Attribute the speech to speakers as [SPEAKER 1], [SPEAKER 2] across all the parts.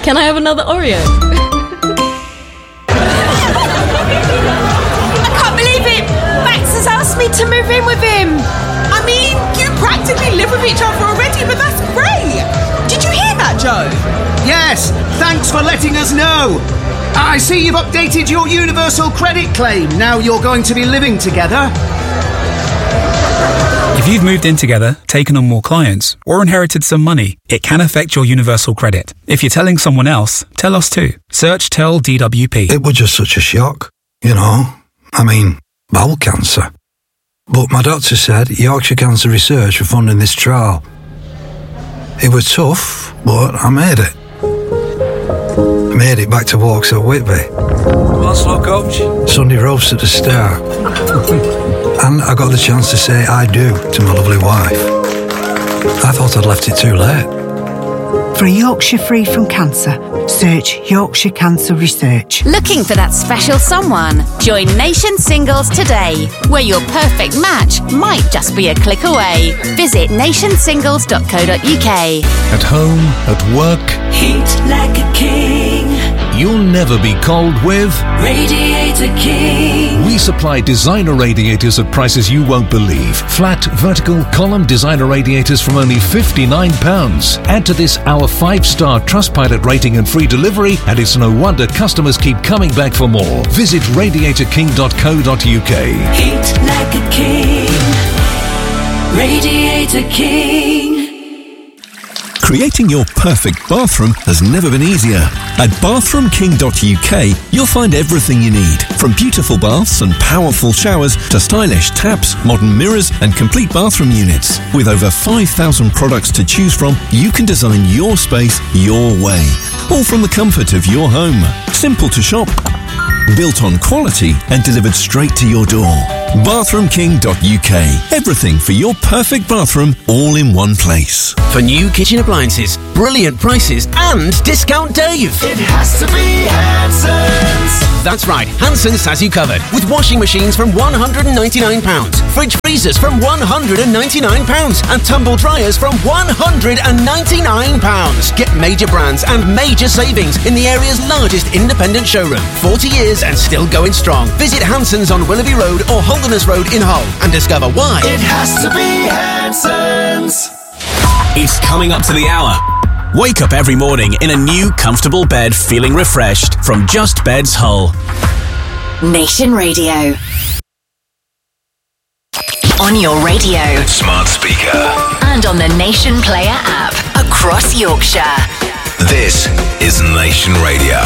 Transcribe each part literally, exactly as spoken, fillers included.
[SPEAKER 1] Can I have another Oreo?
[SPEAKER 2] I can't believe it! Max has asked me to move in with him. I mean, you practically live with each other already, but that's great. Did you hear that, Joe?
[SPEAKER 3] Yes, thanks for letting us know. I see you've updated your universal credit claim. Now you're going to be living together.
[SPEAKER 4] If you've moved in together, taken on more clients, or inherited some money, it can affect your universal credit. If you're telling someone else, tell us too. Search Tell D W P.
[SPEAKER 5] It was just such a shock, you know. I mean, bowel cancer. But my doctor said Yorkshire Cancer Research were funding this trial. It was tough, but I made it. I made it back to walks at Whitby.
[SPEAKER 6] What's up, coach?
[SPEAKER 5] Sunday roast at the start. And I got the chance to say I do to my lovely wife. I thought I'd left it too late.
[SPEAKER 7] For a Yorkshire free from cancer, search Yorkshire Cancer Research.
[SPEAKER 8] Looking for that special someone? Join Nation Singles today, where your perfect match might just be a click away. Visit nation singles dot co dot uk.
[SPEAKER 9] At home, at work,
[SPEAKER 10] heat like a king.
[SPEAKER 9] You'll never be cold with
[SPEAKER 10] Radiator King.
[SPEAKER 9] We supply designer radiators at prices you won't believe. Flat, vertical, column designer radiators from only fifty-nine pounds. Add to this our five-star Trustpilot rating and free delivery, and it's no wonder customers keep coming back for more. Visit radiator king dot co dot uk.
[SPEAKER 10] Heat like a king. Radiator King.
[SPEAKER 11] Creating your perfect bathroom has never been easier. At bathroom king dot uk, you'll find everything you need, from beautiful baths and powerful showers to stylish taps, modern mirrors and complete bathroom units. With over five thousand products to choose from, you can design your space your way, all from the comfort of your home. Simple to shop, built on quality and delivered straight to your door. bathroom king dot uk. Everything for your perfect bathroom, all in one place.
[SPEAKER 12] For new kitchen appliances, brilliant prices and Discount Dave.
[SPEAKER 10] It has to be Hanson's.
[SPEAKER 12] That's right, Hanson's has you covered. With washing machines from one hundred ninety-nine pounds, fridge freezers from one hundred ninety-nine pounds, and tumble dryers from one hundred ninety-nine pounds. Get major brands and major savings in the area's largest independent showroom. forty years and still going strong. Visit Hanson's on Willoughby Road or Holderness Road in Hull and discover why.
[SPEAKER 10] It has to be Hanson's.
[SPEAKER 13] It's coming up to the hour. Wake up every morning in a new, comfortable bed feeling refreshed from Just Beds Hull.
[SPEAKER 8] Nation Radio. On your radio.
[SPEAKER 14] Smart speaker.
[SPEAKER 8] And on the Nation Player app. Across Yorkshire.
[SPEAKER 14] This is Nation Radio.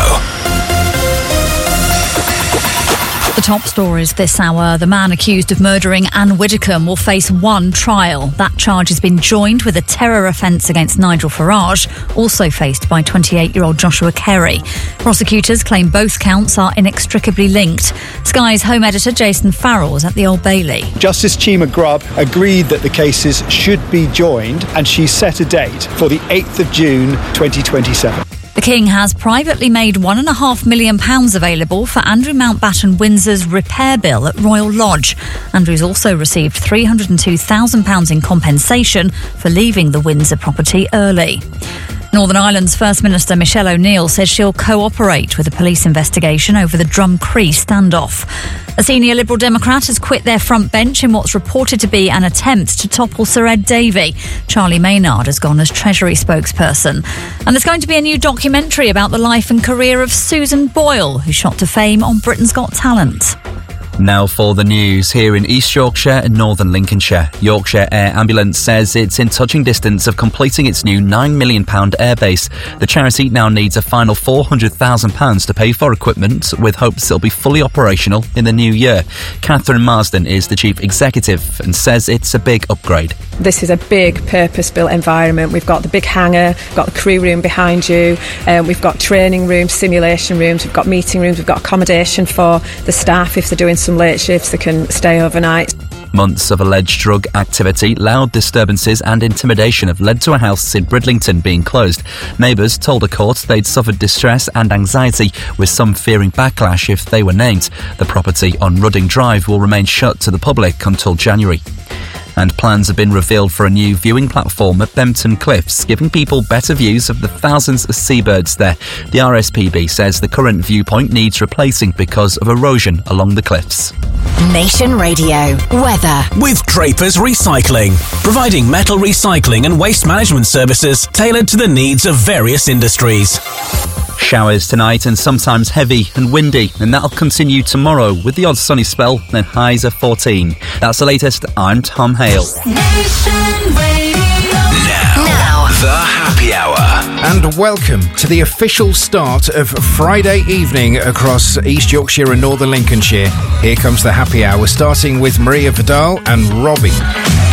[SPEAKER 15] The top stories this hour. The man accused of murdering Anne Widdecombe will face one trial. That charge has been joined with a terror offence against Nigel Farage, also faced by twenty-eight-year-old Joshua Kerry. Prosecutors claim both counts are inextricably linked. Sky's home editor Jason Farrell was at the Old Bailey.
[SPEAKER 16] Justice Chima Grubb agreed that the cases should be joined, and she set a date for the eighth of June twenty twenty-seven.
[SPEAKER 15] The King has privately made one and a half million pounds available for Andrew Mountbatten Windsor's repair bill at Royal Lodge. Andrew's also received three hundred two thousand pounds in compensation for leaving the Windsor property early. Northern Ireland's First Minister Michelle O'Neill says she'll cooperate with the police investigation over the Drumcree standoff. A senior Liberal Democrat has quit their front bench in what's reported to be an attempt to topple Sir Ed Davey. Charlie Maynard has gone as Treasury spokesperson. And there's going to be a new documentary about the life and career of Susan Boyle, who shot to fame on Britain's Got Talent.
[SPEAKER 17] Now for the news. Here in East Yorkshire and Northern Lincolnshire, Yorkshire Air Ambulance says it's in touching distance of completing its new nine million pounds airbase. The charity now needs a final four hundred thousand pounds to pay for equipment, with hopes it'll be fully operational in the new year. Catherine Marsden is the chief executive and says it's a big upgrade.
[SPEAKER 18] This is a big purpose-built environment. We've got the big hangar, we've got the crew room behind you, um, we've got training rooms, simulation rooms, we've got meeting rooms, we've got accommodation for the staff if they're doing some late shifts, they can stay overnight.
[SPEAKER 17] Months of alleged drug activity, loud disturbances and intimidation have led to a house in Bridlington being closed. Neighbours told a court they'd suffered distress and anxiety, with some fearing backlash if they were named. The property on Rudding Drive will remain shut to the public until January. And plans have been revealed for a new viewing platform at Bempton Cliffs, giving people better views of the thousands of seabirds there. The R S P B says the current viewpoint needs replacing because of erosion along the cliffs.
[SPEAKER 8] Nation Radio weather
[SPEAKER 13] with Draper's Recycling, providing metal recycling and waste management services tailored to the needs of various industries.
[SPEAKER 17] Showers tonight and sometimes heavy and windy, and that'll continue tomorrow with the odd sunny spell, then highs of fourteen. That's the latest. I'm Tom Hale.
[SPEAKER 14] Now, the Happy Hour.
[SPEAKER 1] And welcome to the official start of Friday evening across East Yorkshire and Northern Lincolnshire. Here comes the Happy Hour, starting with Maria Vidal and Robbie.